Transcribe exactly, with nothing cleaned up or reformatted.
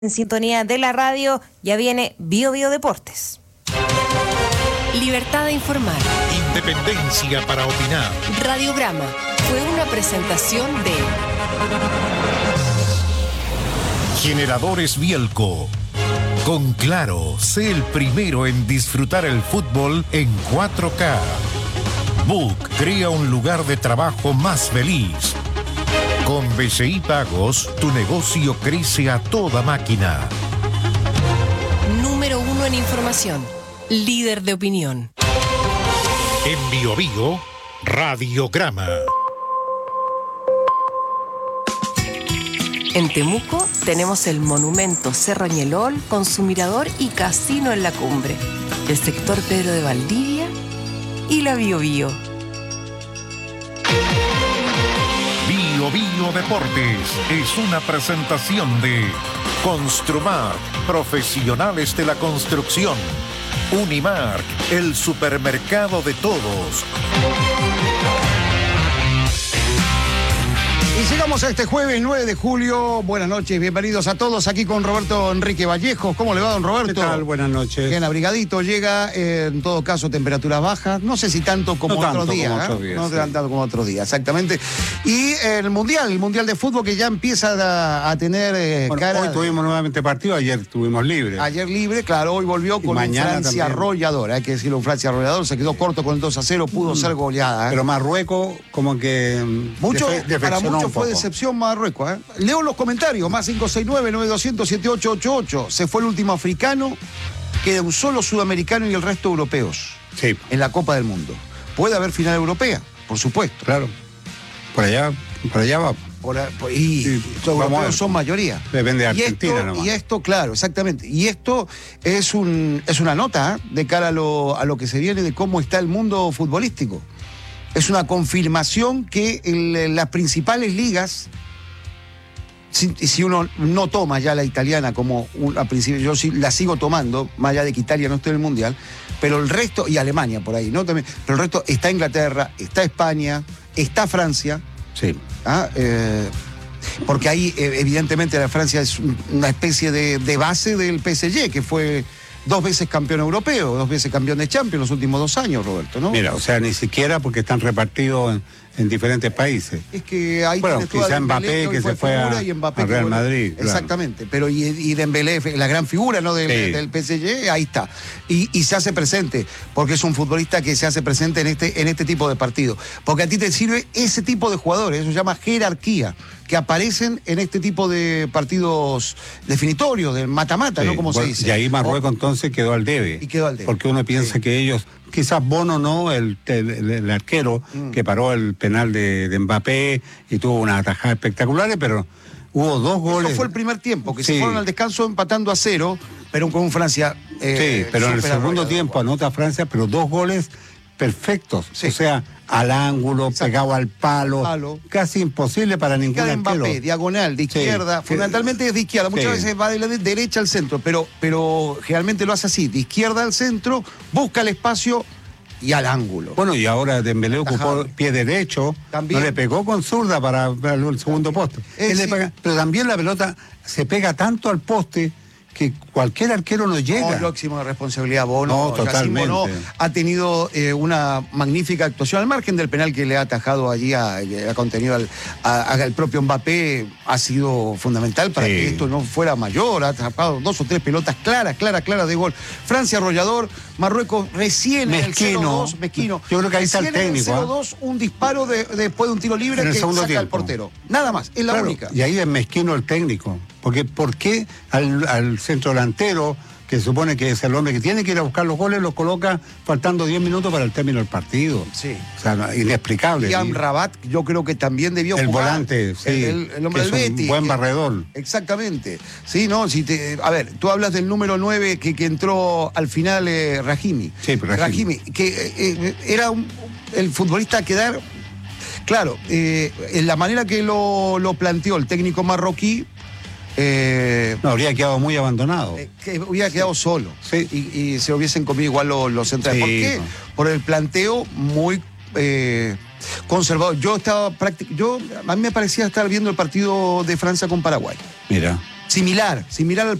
En sintonía de la radio, ya viene Bio Bio Deportes. Libertad de informar. Independencia para opinar. Radiograma fue una presentación de Generadores Bielco. Con Claro, sé el primero en disfrutar el fútbol en cuatro K. Book crea un lugar de trabajo más feliz. Con B C I Pagos, tu negocio crece a toda máquina. Número uno en información. Líder de opinión. En Bio Bio, Radiograma. En Temuco tenemos el monumento Cerro Ñelol con su mirador y casino en la cumbre. El sector Pedro de Valdivia y la Bio Bio. Bio Bio Deportes es una presentación de Construmark, profesionales de la construcción. Unimark, el supermercado de todos. Y llegamos a este jueves nueve de julio. Buenas noches, bienvenidos a todos aquí con Roberto Enrique Vallejos. ¿Cómo le va, don Roberto? ¿Qué tal? Buenas noches. Bien abrigadito, llega eh, en todo caso temperaturas bajas, no sé si tanto como no otros tanto días, como ¿eh? otros días, no sí. tanto como otros días, exactamente. Y el Mundial, el Mundial de Fútbol que ya empieza a, a tener eh, Bueno, cara... hoy tuvimos nuevamente partido, ayer tuvimos libre. Ayer libre, claro, hoy volvió Y con un mañana Francia también. arrollador, hay que decirlo, un Francia arrollador, se quedó corto con el dos a cero, pudo ser goleada. ¿eh? Pero Marruecos como que mm, Mucho, defe- para defeccionó muchos un fue poco. decepción Marruecos. ¿eh? Leo los comentarios, más cinco seis nueve, nueve dos cero cero, siete ocho ocho ocho. Se fue el último africano, queda un solo sudamericano y el resto europeos Sí, en la Copa del Mundo. Puede haber final europea, por supuesto. claro. Por allá, por allá va. Por, por- y Sí, los vamos a ver. europeos son mayoría. Depende de Y Argentina esto, nomás. y esto, claro, exactamente. Y esto es, un, es una nota ¿eh? de cara a lo, a lo que se viene de cómo está el mundo futbolístico. Es una confirmación que el- las principales ligas, si, si uno no toma ya la italiana como una principio, yo sí la sigo tomando, más allá de que Italia no esté en el Mundial, pero el resto, y Alemania por ahí, ¿no? También, pero el resto está Inglaterra, está España, está Francia. Sí. ¿Ah? Eh, porque ahí eh, evidentemente la Francia es un- una especie de, de base del P S G, que fue dos veces campeón europeo, dos veces campeón de Champions los últimos dos años, Roberto, ¿no? Mira, o sea, ni siquiera porque están repartidos en, en diferentes países. Es que ahí Bueno, tienes tú a quizá Dembélé, Mbappé, hoy que se fue figura, a- y Mbappé al que Real vuelve- Madrid, claro. Exactamente, pero y, y Dembélé, la gran figura, ¿no? del, Sí. del P S G, ahí está. Y, y se hace presente, porque es un futbolista que se hace presente en este, en este tipo de partidos. Porque a ti te sirve ese tipo de jugadores, eso se llama jerarquía, que aparecen en este tipo de partidos definitorios, de mata-mata, Sí, ¿no? Como bueno, se dice. Y ahí Marruecos entonces quedó al debe. Y quedó al debe. Porque uno piensa Sí. que ellos, quizás Bono no, el, el- el arquero Mm. que paró el penal de, de Mbappé y tuvo una atajada espectacular, pero hubo dos goles. Eso fue el primer tiempo, que Sí. se fueron al descanso empatando a cero, pero con un Francia. eh, Sí, pero en el súper segundo arrollador. tiempo anota Francia, pero dos goles perfectos. Sí. O sea, al ángulo, Exacto. pegado al palo, Palo. casi imposible para ningún Cada arquero. Mbappé, diagonal, de Sí, izquierda, sí. fundamentalmente es de izquierda, muchas Sí. veces va de la de- derecha al centro, pero, pero generalmente lo hace así, de izquierda al centro, busca el espacio y al ángulo. Bueno, y ahora Dembélé ocupó Atajado. pie derecho, También. no le pegó con zurda para, para el segundo poste. Eh, Él le sí. pega- pero también la pelota se pega tanto al poste que cualquier arquero no llega. No, máximo de responsabilidad, Bono. No, totalmente. Bono ha tenido eh, una magnífica actuación al margen del penal que le ha atajado allí, a, que ha contenido al, a- al propio Mbappé, ha sido fundamental para Sí. que esto no fuera mayor, ha atrapado dos o tres pelotas claras, claras, claras de gol. Francia arrollador, Marruecos recién en el Mezquino. cero dos, mezquino. Yo creo que ahí está el Recién en técnico, cero dos, un disparo de- después de un tiro libre En el que segundo saca al tiempo. portero. Nada más, es la Claro, única. y ahí es mezquino el técnico. Porque ¿por qué al, al centro delantero, que se supone que es el hombre que tiene que ir a buscar los goles, los coloca faltando diez minutos para el término del partido? Sí. O sea, no, inexplicable. Y Y Amrabat, yo creo que también debió el jugar. volante, sí, El, el- el hombre que del es un Betis. buen que- barredor. Exactamente. Sí, no, si te, a ver, tú hablas del número nueve que, que entró al final eh, Rahimi. Sí, pero Rahimi. que eh, eh, era un- el futbolista a quedar. Claro, eh, en la manera que lo, lo planteó el técnico marroquí, eh, No, habría quedado muy abandonado. eh, que hubiera quedado solo. Sí. Y, y se hubiesen comido igual los, los centrales. Sí, ¿Por qué? no. Por el planteo muy eh, conservador. Yo estaba prácticamente. Yo, a mí me parecía estar viendo el partido de Francia con Paraguay. Mira. Similar, similar al